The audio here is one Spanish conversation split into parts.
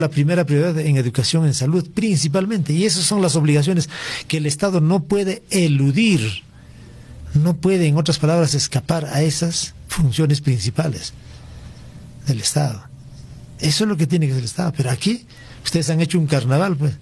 La primera prioridad en educación, en salud, principalmente. Y esas son las obligaciones que el Estado no puede eludir. No puede, en otras palabras, escapar a esas funciones principales del Estado. Eso es lo que tiene que hacer el Estado. Pero aquí, ustedes han hecho un carnaval, pues.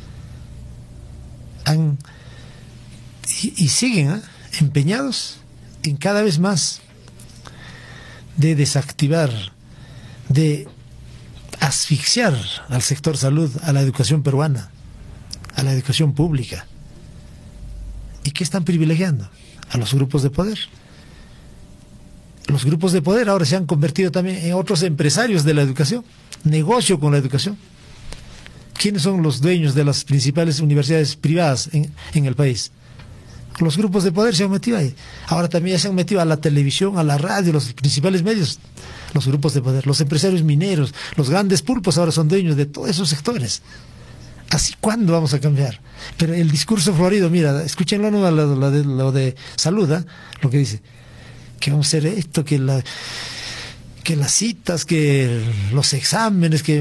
Y siguen empeñados en cada vez más de desactivar, de asfixiar al sector salud, a la educación peruana, a la educación pública. ¿Y qué están privilegiando? A los grupos de poder. Los grupos de poder ahora se han convertido también en otros empresarios de la educación, negocio con la educación. ¿Quiénes son los dueños de las principales universidades privadas en el país? Los grupos de poder se han metido ahí. Ahora también ya se han metido a la televisión, a la radio, los principales medios, los grupos de poder, los empresarios mineros, los grandes pulpos ahora son dueños de todos esos sectores. ¿Así cuándo vamos a cambiar? Pero el discurso florido, mira, escúchenlo, ¿no? lo de salud, lo que dice, que vamos a hacer esto, que las citas, que los exámenes, que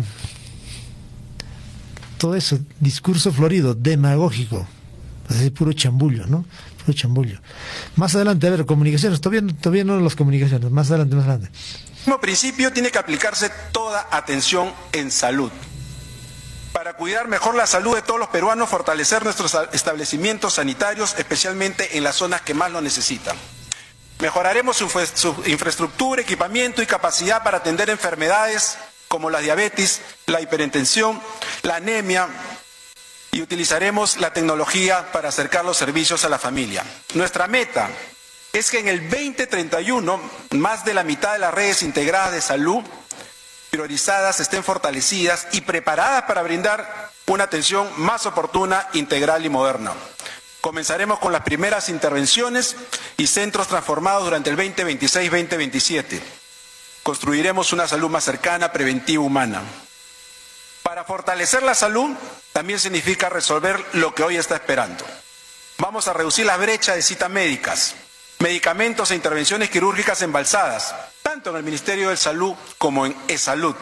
todo eso, discurso florido, demagógico. Es puro chambullo, ¿no? Puro chambullo. Más adelante, a ver, comunicaciones, todavía no las comunicaciones, más adelante. Como principio, tiene que aplicarse toda atención en salud. Para cuidar mejor la salud de todos los peruanos, fortalecer nuestros establecimientos sanitarios, especialmente en las zonas que más lo necesitan. Mejoraremos su infraestructura, equipamiento y capacidad para atender enfermedades como la diabetes, la hipertensión, la anemia, y utilizaremos la tecnología para acercar los servicios a la familia. Nuestra meta es que en el 2031 más de la mitad de las redes integradas de salud priorizadas estén fortalecidas y preparadas para brindar una atención más oportuna, integral y moderna. Comenzaremos con las primeras intervenciones y centros transformados durante el 2026-2027. Construiremos una salud más cercana, preventiva, humana. Para fortalecer la salud también significa resolver lo que hoy está esperando. Vamos a reducir las brechas de citas médicas, medicamentos e intervenciones quirúrgicas embalsadas, tanto en el Ministerio de Salud como en eSalud.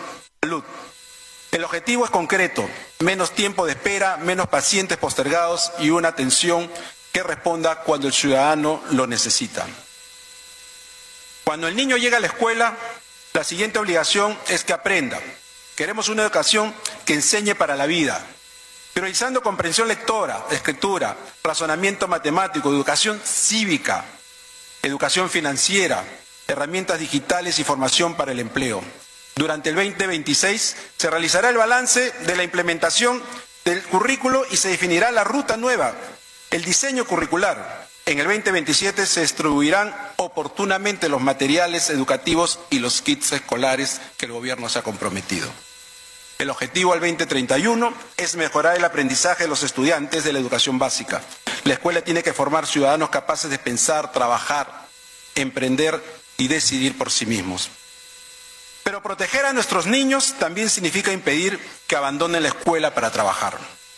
El objetivo es concreto: menos tiempo de espera, menos pacientes postergados y una atención que responda cuando el ciudadano lo necesita. Cuando el niño llega a la escuela, la siguiente obligación es que aprenda. Queremos una educación que enseñe para la vida, priorizando comprensión lectora, escritura, razonamiento matemático, educación cívica, educación financiera, herramientas digitales y formación para el empleo. Durante el 2026 se realizará el balance de la implementación del currículo y se definirá la ruta nueva, el diseño curricular. En el 2027 se distribuirán oportunamente los materiales educativos y los kits escolares que el gobierno se ha comprometido. El objetivo al 2031 es mejorar el aprendizaje de los estudiantes de la educación básica. La escuela tiene que formar ciudadanos capaces de pensar, trabajar, emprender y decidir por sí mismos. Pero proteger a nuestros niños también significa impedir que abandonen la escuela para trabajar.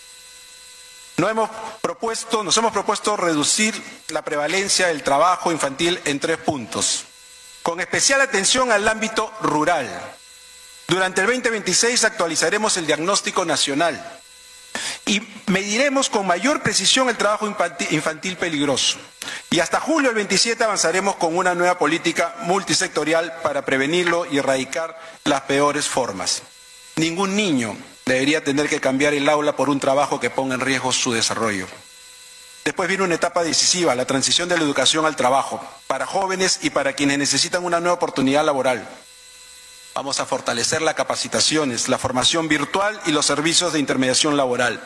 Nos hemos propuesto reducir la prevalencia del trabajo infantil en 3 puntos, con especial atención al ámbito rural. Durante el 2026 actualizaremos el diagnóstico nacional y mediremos con mayor precisión el trabajo infantil peligroso. Y hasta julio del 27 avanzaremos con una nueva política multisectorial para prevenirlo y erradicar las peores formas. Ningún niño debería tener que cambiar el aula por un trabajo que ponga en riesgo su desarrollo. Después viene una etapa decisiva, la transición de la educación al trabajo, para jóvenes y para quienes necesitan una nueva oportunidad laboral. Vamos a fortalecer las capacitaciones, la formación virtual y los servicios de intermediación laboral.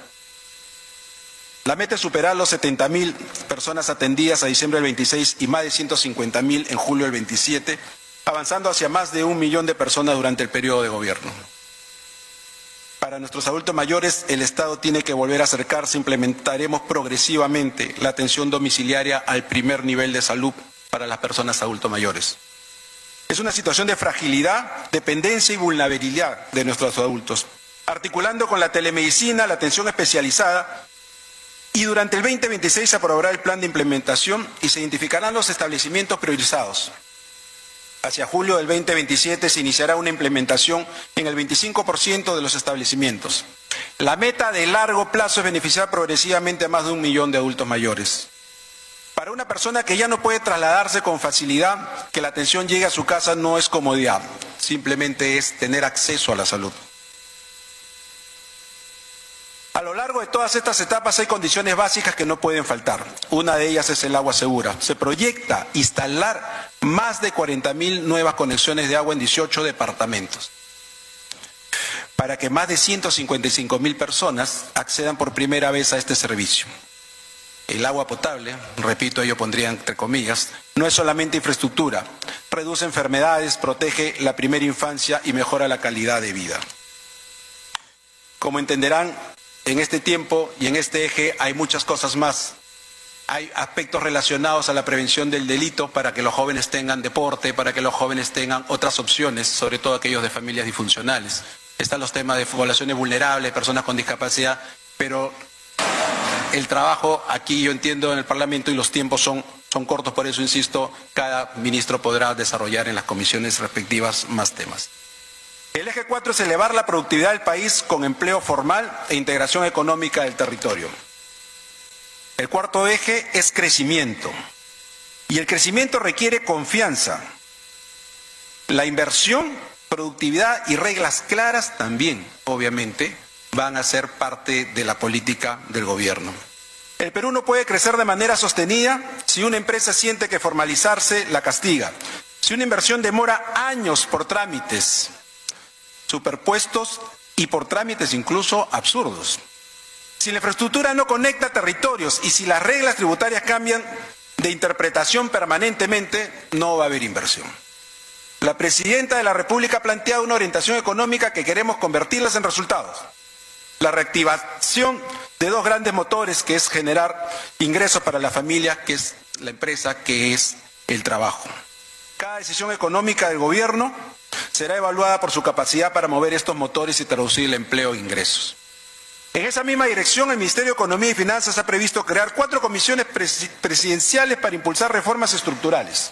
La meta es superar los 70.000 personas atendidas a diciembre del 26 y más de 150.000 en julio del 27, avanzando hacia más de 1 millón de personas durante el periodo de gobierno. Para nuestros adultos mayores, el Estado tiene que volver a acercarse. Implementaremos progresivamente la atención domiciliaria al primer nivel de salud para las personas adultos mayores. Es una situación de fragilidad, dependencia y vulnerabilidad de nuestros adultos, articulando con la telemedicina, la atención especializada, y durante el 2026 se aprobará el plan de implementación y se identificarán los establecimientos priorizados. Hacia julio del 2027 se iniciará una implementación en el 25% de los establecimientos. La meta de largo plazo es beneficiar progresivamente a más de 1 millón de adultos mayores. Para una persona que ya no puede trasladarse con facilidad, que la atención llegue a su casa no es comodidad, simplemente es tener acceso a la salud. A lo largo de todas estas etapas hay condiciones básicas que no pueden faltar. Una de ellas es el agua segura. Se proyecta instalar más de 40.000 nuevas conexiones de agua en 18 departamentos, para que más de 155.000 personas accedan por primera vez a este servicio. El agua potable, repito, yo pondría entre comillas, no es solamente infraestructura, reduce enfermedades, protege la primera infancia y mejora la calidad de vida. Como entenderán, en este tiempo y en este eje hay muchas cosas más. Hay aspectos relacionados a la prevención del delito para que los jóvenes tengan deporte, para que los jóvenes tengan otras opciones, sobre todo aquellos de familias disfuncionales. Están los temas de poblaciones vulnerables, personas con discapacidad, pero el trabajo aquí yo entiendo en el Parlamento y los tiempos son cortos, por eso insisto, cada ministro podrá desarrollar en las comisiones respectivas más temas. El eje 4 es elevar la productividad del país con empleo formal e integración económica del territorio. El cuarto eje es crecimiento. Y el crecimiento requiere confianza. La inversión, productividad y reglas claras también, obviamente, van a ser parte de la política del gobierno. El Perú no puede crecer de manera sostenida si una empresa siente que formalizarse la castiga. Si una inversión demora años por trámites superpuestos y por trámites incluso absurdos. Si la infraestructura no conecta territorios y si las reglas tributarias cambian de interpretación permanentemente, no va a haber inversión. La Presidenta de la República ha planteado una orientación económica que queremos convertirlas en resultados. La reactivación de dos grandes motores, que es generar ingresos para la familia, que es la empresa, que es el trabajo. Cada decisión económica del gobierno será evaluada por su capacidad para mover estos motores y traducir el empleo e ingresos. En esa misma dirección, el Ministerio de Economía y Finanzas ha previsto crear 4 comisiones presidenciales para impulsar reformas estructurales.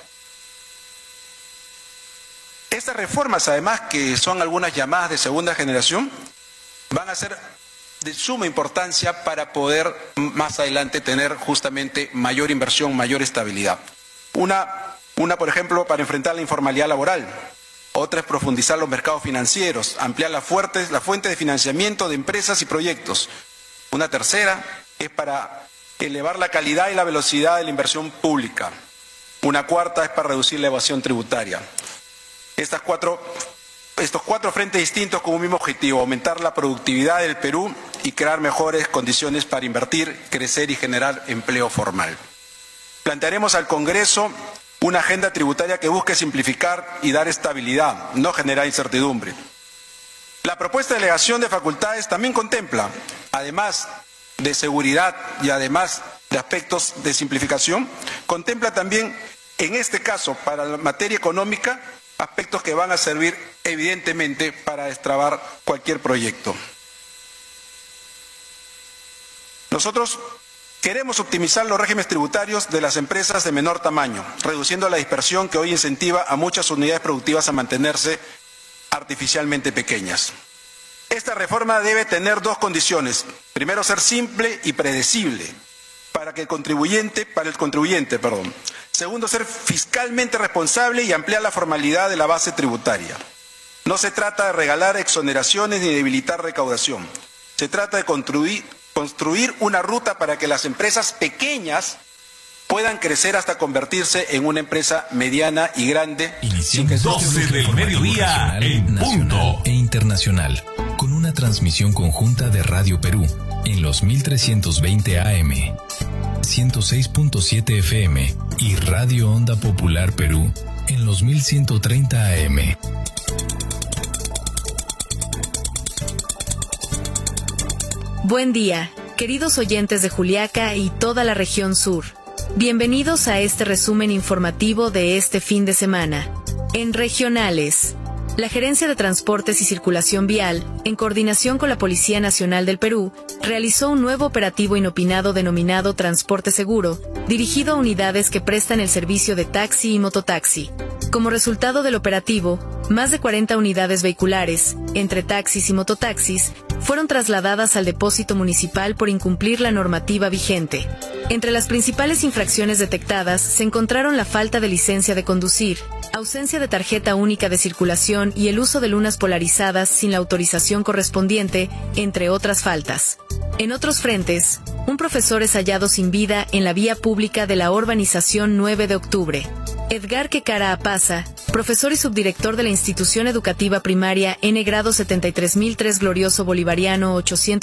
Estas reformas, además, que son algunas llamadas de segunda generación, van a ser de suma importancia para poder más adelante tener justamente mayor inversión, mayor estabilidad. Una, por ejemplo, para enfrentar la informalidad laboral. Otra es profundizar los mercados financieros, ampliar la fuente de financiamiento de empresas y proyectos. Una tercera es para elevar la calidad y la velocidad de la inversión pública. Una cuarta es para reducir la evasión tributaria. Estos 4 frentes distintos con un mismo objetivo: aumentar la productividad del Perú y crear mejores condiciones para invertir, crecer y generar empleo formal. Plantearemos al Congreso una agenda tributaria que busque simplificar y dar estabilidad, no generar incertidumbre. La propuesta de delegación de facultades también contempla, además de seguridad y además de aspectos de simplificación, contempla también, en este caso, para la materia económica, aspectos que van a servir evidentemente para destrabar cualquier proyecto. Nosotros queremos optimizar los regímenes tributarios de las empresas de menor tamaño, reduciendo la dispersión que hoy incentiva a muchas unidades productivas a mantenerse artificialmente pequeñas. Esta reforma debe tener 2 condiciones. Primero, ser simple y predecible para el contribuyente. Segundo, ser fiscalmente responsable y ampliar la formalidad de la base tributaria. No se trata de regalar exoneraciones ni debilitar recaudación. Se trata de construir una ruta para que las empresas pequeñas puedan crecer hasta convertirse en una empresa mediana y grande. Iniciamos 12 del mediodía en punto. E internacional, con una transmisión conjunta de Radio Perú en los 1320 AM, 106.7 FM y Radio Onda Popular Perú en los 1130 AM. Buen día, queridos oyentes de Juliaca y toda la región sur. Bienvenidos a este resumen informativo de este fin de semana. En regionales, la Gerencia de Transportes y Circulación Vial, en coordinación con la Policía Nacional del Perú, realizó un nuevo operativo inopinado denominado Transporte Seguro, dirigido a unidades que prestan el servicio de taxi y mototaxi. Como resultado del operativo, más de 40 unidades vehiculares, entre taxis y mototaxis, fueron trasladadas al depósito municipal por incumplir la normativa vigente. Entre las principales infracciones detectadas se encontraron la falta de licencia de conducir, ausencia de tarjeta única de circulación y el uso de lunas polarizadas sin la autorización correspondiente, entre otras faltas. En otros frentes, un profesor es hallado sin vida en la vía pública de la urbanización 9 de octubre. Edgar Quecara Apaza, profesor y subdirector de la institución educativa primaria N grado 73003 Glorioso Bolivariano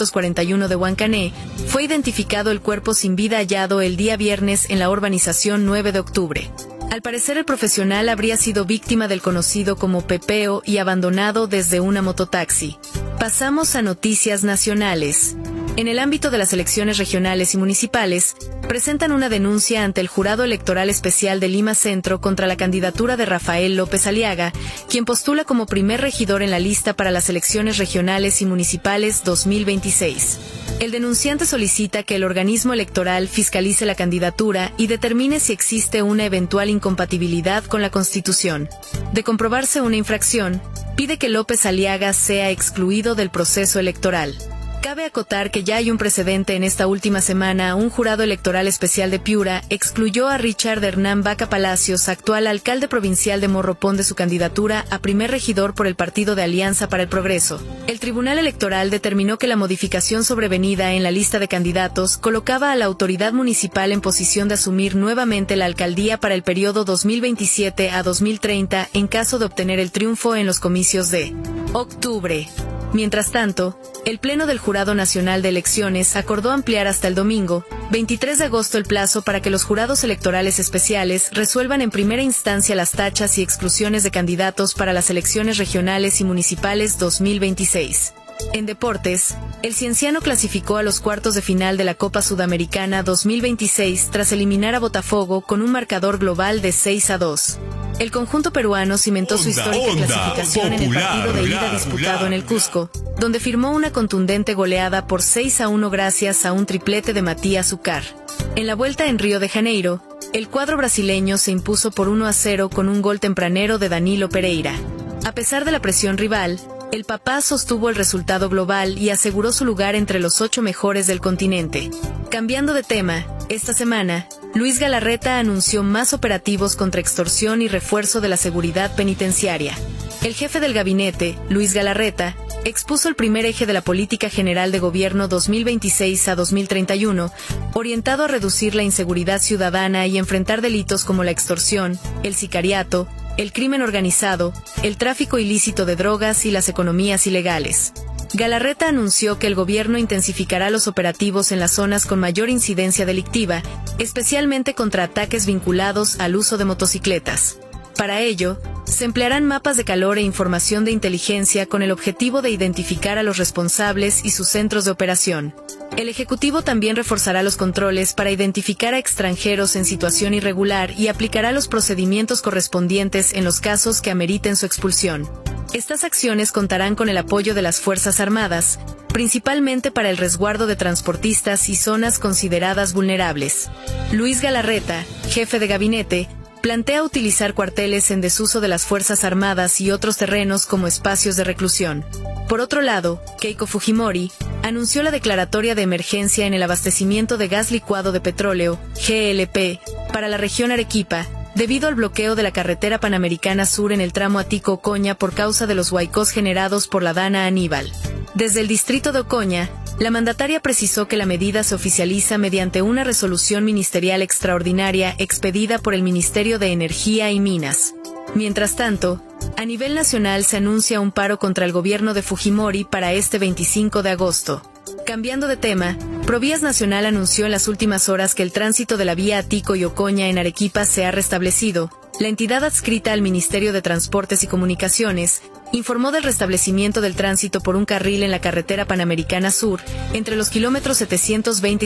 841 de Huancané, fue identificado el cuerpo sin vida hallado el día viernes en la urbanización 9 de octubre. Al parecer el profesional habría sido víctima del conocido como pepeo y abandonado desde una mototaxi. Pasamos a noticias nacionales. En el ámbito de las elecciones regionales y municipales, presentan una denuncia ante el Jurado Electoral Especial de Lima Centro contra la candidatura de Rafael López Aliaga, quien postula como primer regidor en la lista para las elecciones regionales y municipales 2026. El denunciante solicita que el organismo electoral fiscalice la candidatura y determine si existe una eventual incompatibilidad con la Constitución. De comprobarse una infracción, pide que López Aliaga sea excluido del proceso electoral. Cabe acotar que ya hay un precedente en esta última semana. Un jurado electoral especial de Piura excluyó a Richard Hernán Vaca Palacios, actual alcalde provincial de Morropón, de su candidatura a primer regidor por el partido de Alianza para el Progreso. El Tribunal Electoral determinó que la modificación sobrevenida en la lista de candidatos colocaba a la autoridad municipal en posición de asumir nuevamente la alcaldía para el periodo 2027 a 2030 en caso de obtener el triunfo en los comicios de octubre. Mientras tanto, el Pleno del Jurado Nacional de Elecciones acordó ampliar hasta el domingo, 23 de agosto, el plazo para que los jurados electorales especiales resuelvan en primera instancia las tachas y exclusiones de candidatos para las elecciones regionales y municipales 2026. En deportes, el Cienciano clasificó a los cuartos de final de la Copa Sudamericana 2026 tras eliminar a Botafogo con un marcador global de 6-2. El conjunto peruano cimentó su histórica clasificación en el partido de ida disputado en el Cusco, donde firmó una contundente goleada por 6-1 gracias a un triplete de Matías Ucar. En la vuelta en Río de Janeiro, el cuadro brasileño se impuso por 1-0 con un gol tempranero de Danilo Pereira. A pesar de la presión rival, el Papá sostuvo el resultado global y aseguró su lugar entre los 8 mejores del continente. Cambiando de tema, esta semana, Luis Galarreta anunció más operativos contra extorsión y refuerzo de la seguridad penitenciaria. El jefe del gabinete, Luis Galarreta, expuso el primer eje de la Política General de Gobierno 2026 a 2031, orientado a reducir la inseguridad ciudadana y enfrentar delitos como la extorsión, el sicariato, el crimen organizado, el tráfico ilícito de drogas y las economías ilegales. Galarreta anunció que el gobierno intensificará los operativos en las zonas con mayor incidencia delictiva, especialmente contra ataques vinculados al uso de motocicletas. Para ello, se emplearán mapas de calor e información de inteligencia con el objetivo de identificar a los responsables y sus centros de operación. El Ejecutivo también reforzará los controles para identificar a extranjeros en situación irregular y aplicará los procedimientos correspondientes en los casos que ameriten su expulsión. Estas acciones contarán con el apoyo de las Fuerzas Armadas, principalmente para el resguardo de transportistas y zonas consideradas vulnerables. Luis Galarreta, jefe de gabinete, plantea utilizar cuarteles en desuso de las Fuerzas Armadas y otros terrenos como espacios de reclusión. Por otro lado, Keiko Fujimori anunció la declaratoria de emergencia en el abastecimiento de gas licuado de petróleo, GLP, para la región Arequipa, debido al bloqueo de la carretera Panamericana Sur en el tramo Atico-Ocoña por causa de los huaicós generados por la Dana Aníbal. Desde el distrito de Ocoña, la mandataria precisó que la medida se oficializa mediante una resolución ministerial extraordinaria expedida por el Ministerio de Energía y Minas. Mientras tanto, a nivel nacional se anuncia un paro contra el gobierno de Fujimori para este 25 de agosto. Cambiando de tema, Provías Nacional anunció en las últimas horas que el tránsito de la vía Atico y Ocoña en Arequipa se ha restablecido. La entidad adscrita al Ministerio de Transportes y Comunicaciones informó del restablecimiento del tránsito por un carril en la carretera Panamericana Sur, entre los kilómetros 720 y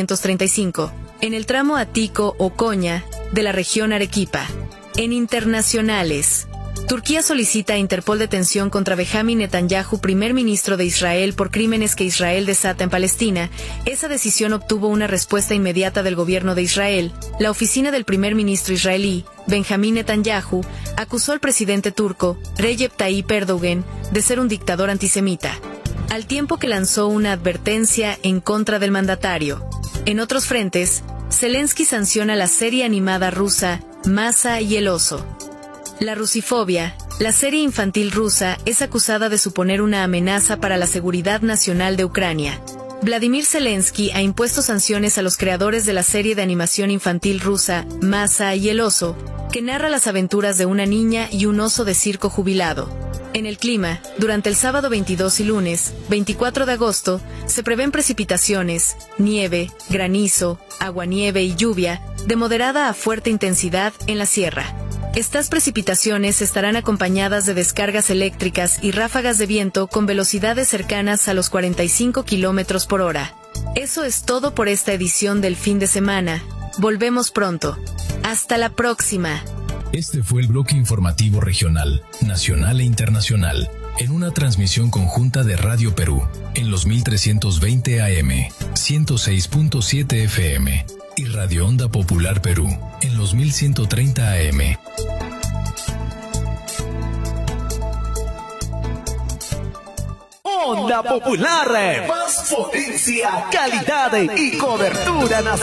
735, en el tramo Atico-Ocoña de la región Arequipa. En internacionales, Turquía solicita a Interpol detención contra Benjamin Netanyahu, primer ministro de Israel, por crímenes que Israel desata en Palestina. Esa decisión obtuvo una respuesta inmediata del gobierno de Israel. La oficina del primer ministro israelí, Benjamin Netanyahu, acusó al presidente turco, Recep Tayyip Erdogan, de ser un dictador antisemita, al tiempo que lanzó una advertencia en contra del mandatario. En otros frentes, Zelensky sanciona la serie animada rusa Masa y el oso. La rusifobia, la serie infantil rusa, es acusada de suponer una amenaza para la seguridad nacional de Ucrania. Vladimir Zelensky ha impuesto sanciones a los creadores de la serie de animación infantil rusa Masa y el oso, que narra las aventuras de una niña y un oso de circo jubilado. En el clima, durante el sábado 22 y lunes, 24 de agosto, se prevén precipitaciones, nieve, granizo, aguanieve y lluvia, de moderada a fuerte intensidad en la sierra. Estas precipitaciones estarán acompañadas de descargas eléctricas y ráfagas de viento con velocidades cercanas a los 45 kilómetros por hora. Eso es todo por esta edición del fin de semana. Volvemos pronto. Hasta la próxima. Este fue el bloque informativo regional, nacional e internacional, en una transmisión conjunta de Radio Perú, en los 1320 AM, 106.7 FM, y Radio Onda Popular Perú, en los 1130 AM. Onda Popular, más potencia, calidad y cobertura nacional.